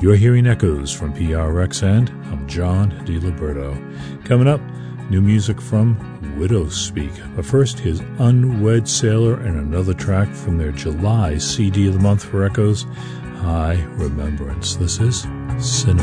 You're hearing Echoes from PRX, and I'm John DiLiberto. Coming up, new music from Widowspeak. But first, his Unwed Sailor and another track from their July CD of the month for Echoes, High Remembrance. This is Cinema.